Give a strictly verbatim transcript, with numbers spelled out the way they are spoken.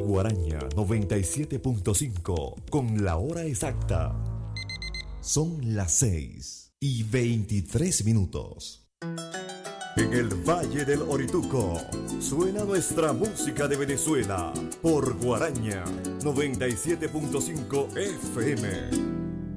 Guaraña noventa y siete punto cinco con la hora exacta. Son las seis y veintitrés minutos. En el Valle del Orituco suena nuestra música de Venezuela por Guaraña noventa y siete punto cinco F M.